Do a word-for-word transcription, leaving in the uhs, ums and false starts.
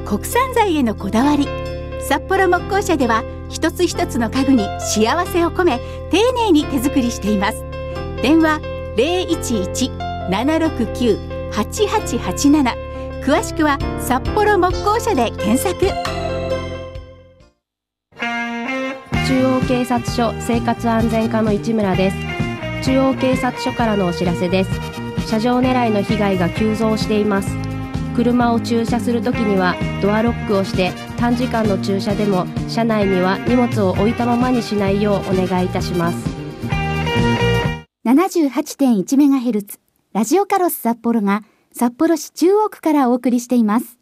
国産材へのこだわり。札幌木工社では一つ一つの家具に幸せを込め丁寧に手作りしています。電話 ゼロいちいち ななろくきゅう はちはちはちなな、詳しくは札幌木工社で検索。 中央警察署生活安全課の市村です。中央警察署からのお知らせです。車上狙いの被害が急増しています。車を駐車するときにはドアロックをして、短時間の駐車でも車内には荷物を置いたままにしないようお願いいたします。 ななじゅうはちてんいちメガヘルツ ラジオカロス札幌が札幌市中央区からお送りしています。